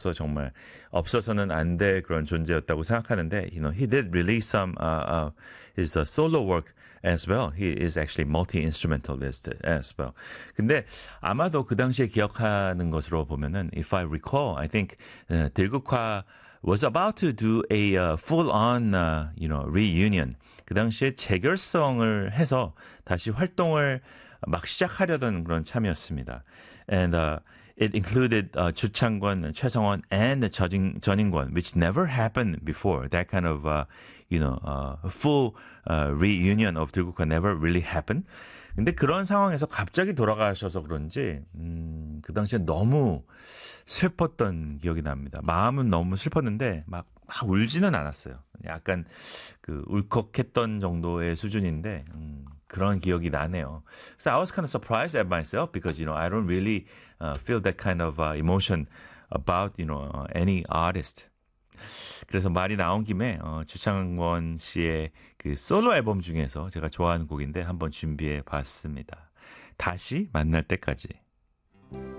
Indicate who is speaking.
Speaker 1: 가수로서 정말 없어서는 안 될 그런 존재였다고 생각하는데, he did release some his solo work as well. He is actually multi-instrumentalist as well. 근데 아마도 그 당시에 기억하는 것으로 보면은, if I recall, I think 들국화 was about to do a full-on, reunion. 그 당시에 재결성을 해서 다시 활동을 막 시작하려던 그런 참이었습니다. And it included 주창권, 최성원, and 전인권, which never happened before. That kind of, full reunion of 들국화 never really happened. 근데 그런 상황에서 갑자기 돌아가셔서 그런지, 그 당시에 너무 슬펐던 기억이 납니다. 마음은 너무 슬펐는데, 막 울지는 않았어요. 약간 울컥했던 정도의 수준인데, 그런 기억이 나네요. So I was kind of surprised at myself because, I don't really feel that kind of emotion about, any artist. 그래서 말이 나온 김에 주창원 씨의 그 솔로 앨범 중에서 제가 좋아하는 곡인데 한번 준비해 봤습니다. 다시 만날 때까지.